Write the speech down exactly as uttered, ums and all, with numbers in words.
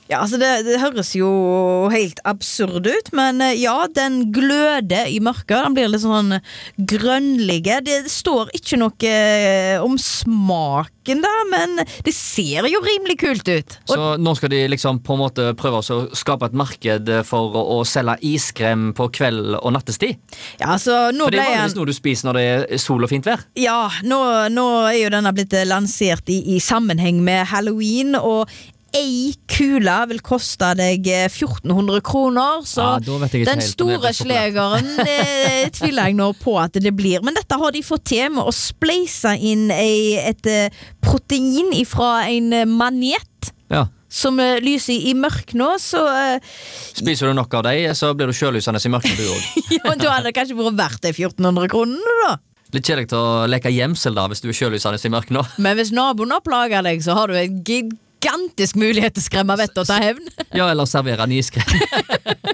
Ja, altså det, det høres jo helt absurd ut, men ja, den gløder i mørket, den blir litt sånn grønnlige. Det står ikke noe om smaken da, men det ser jo rimelig kult ut. Og så nå skal de liksom på en måte prøve å skape et marked for å, å selge iskrem på kveld og nattestid? Ja, altså nå for det er ble vanligvis noe du spiser når det er sol og fint vær? Ja, nå, nå er jo denne blitt lansert i, i sammenheng med Halloween, og ei kula vil koste deg fjorten hundre kroner, så ja, den store slegeren det tviler jeg nå på at det blir. Men dette har de fått til med å spleise inn ei, et protein fra en manet. Ja. Som lyser i mørk nå, så spiser du nok av deg, så blir du sjølysende i mørk du også. Ja, men da hadde det kanskje vært verdt de fjorten hundre kronene da. Litt kjedelig til å leke gjemsel da, hvis du er sjølysende i mørk nå. Men hvis naboen har plaget deg, så har du en gigantisk mulighet til å skremme vett og ta hevn. Ja, eller servere en iskrem.